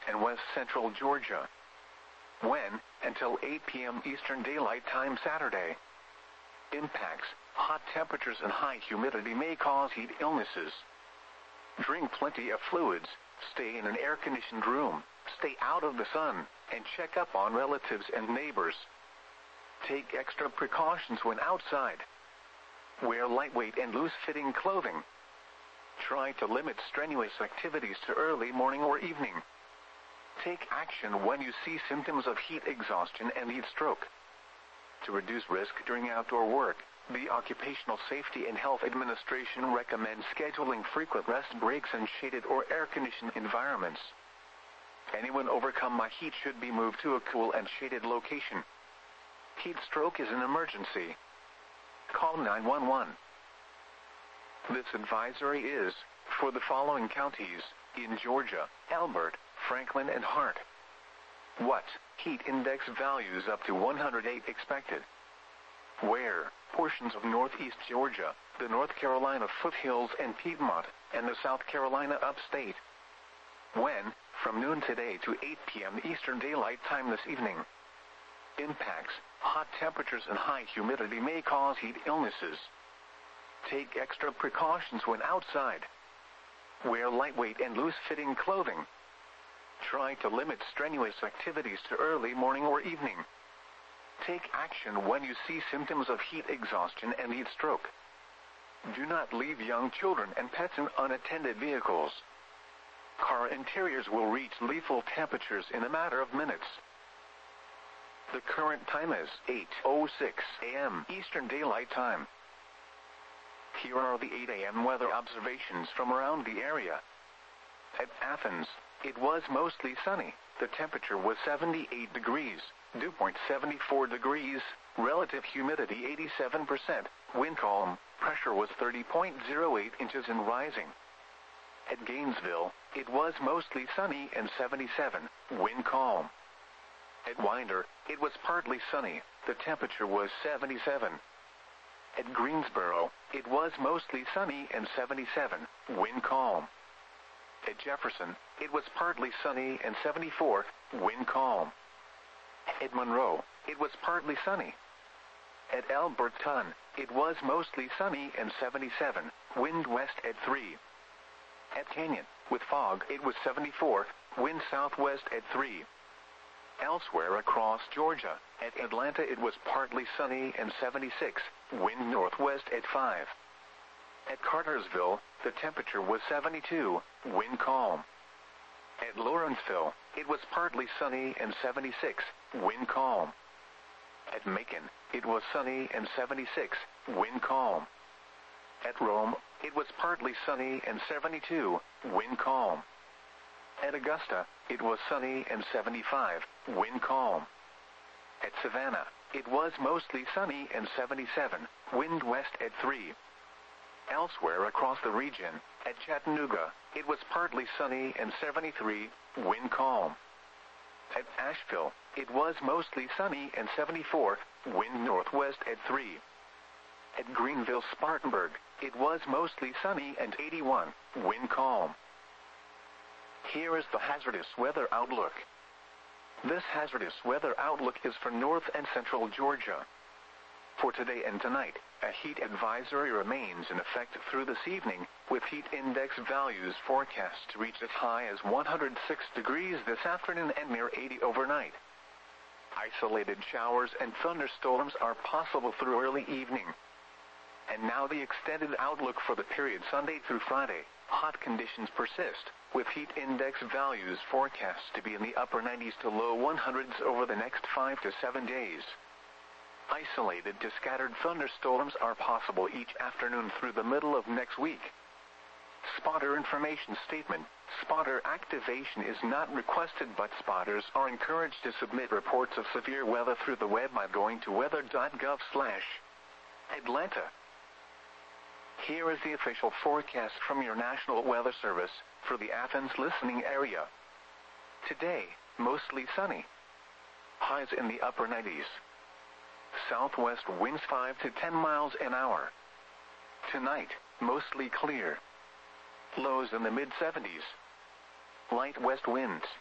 and west central Georgia. When, until 8 p.m. Eastern Daylight Time Saturday. Impacts, hot temperatures and high humidity may cause heat illnesses. Drink plenty of fluids, stay in an air-conditioned room, stay out of the sun, and check up on relatives and neighbors. Take extra precautions when outside. Wear lightweight and loose-fitting clothing. Try to limit strenuous activities to early morning or evening. Take action when you see symptoms of heat exhaustion and heat stroke. To reduce risk during outdoor work, the Occupational Safety and Health Administration recommends scheduling frequent rest breaks in shaded or air-conditioned environments. Anyone overcome by heat should be moved to a cool and shaded location. Heat stroke is an emergency. Call 911. This advisory is for the following counties in Georgia: Elbert, Franklin, and Hart. What? Heat index values up to 108 expected. Where? Portions of northeast Georgia, the North Carolina foothills and Piedmont, and the South Carolina upstate. When? From noon today to 8 p.m. Eastern Daylight Time this evening. Impacts, hot temperatures and high humidity may cause heat illnesses. Take extra precautions when outside. Wear lightweight and loose-fitting clothing. Try to limit strenuous activities to early morning or evening. Take action when you see symptoms of heat exhaustion and heat stroke. Do not leave young children and pets in unattended vehicles. Car interiors will reach lethal temperatures in a matter of minutes. The current time is 8:06 a.m. Eastern Daylight Time. Here are the 8 a.m. weather observations from around the area. At Athens, it was mostly sunny. The temperature was 78 degrees, dew point 74 degrees, relative humidity 87%, wind calm, pressure was 30.08 inches and rising. At Gainesville, it was mostly sunny and 77, wind calm. At Winder, it was partly sunny, the temperature was 77. At Greensboro, it was mostly sunny and 77, wind calm. At Jefferson, it was partly sunny and 74, wind calm. At Monroe, it was partly sunny. At Alberton, it was mostly sunny and 77, wind west at 3. At Canyon, with fog, it was 74, wind southwest at 3. Elsewhere across Georgia, at Atlanta it was partly sunny and 76, wind northwest at 5. At Cartersville, the temperature was 72, wind calm. At Lawrenceville, it was partly sunny and 76, wind calm. At Macon, it was sunny and 76, wind calm. At Rome, it was partly sunny and 72, wind calm. At Augusta, it was sunny and 75, wind calm. At Savannah, it was mostly sunny and 77, wind west at 3. Elsewhere across the region, at Chattanooga, it was partly sunny and 73, wind calm. At Asheville, it was mostly sunny and 74, wind northwest at 3. At Greenville-Spartanburg, it was mostly sunny and 81, wind calm. Here is the hazardous weather outlook. This hazardous weather outlook is for north and central Georgia. For today and tonight, a heat advisory remains in effect through this evening, with heat index values forecast to reach as high as 106 degrees this afternoon and near 80 overnight. Isolated showers and thunderstorms are possible through early evening. And now the extended outlook for the period Sunday through Friday. Hot conditions persist, with heat index values forecast to be in the upper 90s to low 100s over the next 5 to 7 days. Isolated to scattered thunderstorms are possible each afternoon through the middle of next week. Spotter information statement. Spotter activation is not requested, but spotters are encouraged to submit reports of severe weather through the web by going to weather.gov/Atlanta. Here is the official forecast from your National Weather Service for the Athens listening area. Today, mostly sunny. Highs in the upper 90s. Southwest winds 5 to 10 miles an hour. Tonight, mostly clear. Lows in the mid-70s. Light west winds.